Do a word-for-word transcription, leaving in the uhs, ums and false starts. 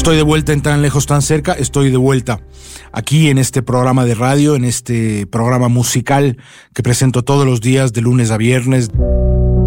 Estoy de vuelta en Tan Lejos, Tan Cerca. Estoy de vuelta aquí en este programa de radio, en este programa musical que presento todos los días de lunes a viernes.